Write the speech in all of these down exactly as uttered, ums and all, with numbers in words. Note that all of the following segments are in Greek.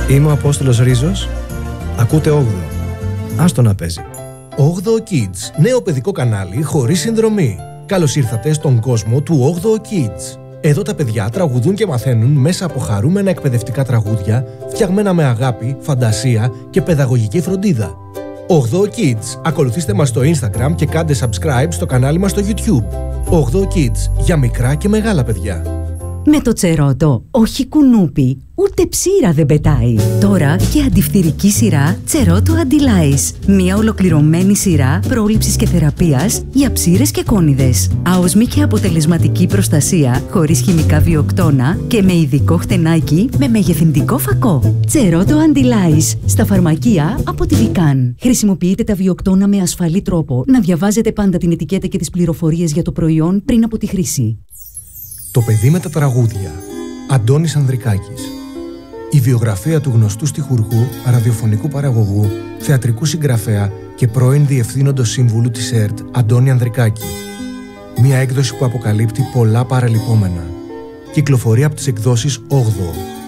Είμαι ο Απόστολος Ρίζος. Ακούτε όγδοο. Άστο να παίζει. όγδοο Kids. Νέο παιδικό κανάλι χωρίς συνδρομή. Καλώς ήρθατε στον κόσμο του όγδοο Kids. Εδώ τα παιδιά τραγουδούν και μαθαίνουν μέσα από χαρούμενα εκπαιδευτικά τραγούδια, φτιαγμένα με αγάπη, φαντασία και παιδαγωγική φροντίδα. όγδοο Kids. Ακολουθήστε μας στο Instagram και κάντε subscribe στο κανάλι μας στο YouTube. όγδοο Kids. Για μικρά και μεγάλα παιδιά. Με το Τσερότο, όχι κουνούπι, ούτε ψήρα δεν πετάει. Τώρα και αντιφθυρική σειρά Τσερότο Αντιλάις. Μια ολοκληρωμένη σειρά πρόληψης και θεραπείας για ψήρες και κόνιδες. Άοσμη και αποτελεσματική προστασία, χωρίς χημικά βιοκτώνα και με ειδικό χτενάκι με μεγεθυντικό φακό. Τσερότο Αντιλάις. Στα φαρμακεία από τη Βικάν. Χρησιμοποιείτε τα βιοκτώνα με ασφαλή τρόπο. Να διαβάζετε πάντα την ετικέτα και τις πληροφορίες για το προϊόν πριν από τη χρήση. Το παιδί με τα τραγούδια. Αντώνης Ανδρικάκης. Η βιογραφία του γνωστού στιχουργού, ραδιοφωνικού παραγωγού, θεατρικού συγγραφέα και πρώην διευθύνοντος σύμβουλου της ΕΡΤ Αντώνη Ανδρικάκη. Μια έκδοση που αποκαλύπτει πολλά παραλυπόμενα. Κυκλοφορεί από τις εκδόσεις όγδοο.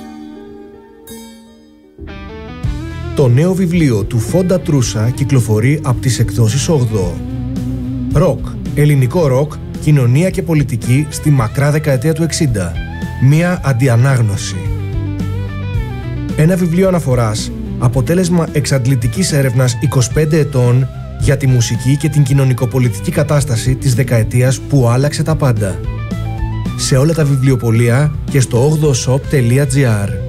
Το νέο βιβλίο του Φόντα Τρούσα κυκλοφορεί από τις εκδόσεις όγδοο. Ροκ. Ελληνικό ροκ, κοινωνία και πολιτική στη μακρά δεκαετία του εξήντα. Μία αντιανάγνωση. Ένα βιβλίο αναφοράς, αποτέλεσμα εξαντλητικής έρευνας είκοσι πέντε ετών για τη μουσική και την κοινωνικοπολιτική κατάσταση της δεκαετίας που άλλαξε τα πάντα. Σε όλα τα βιβλιοπωλεία και στο όγδοο shop τελεία gr.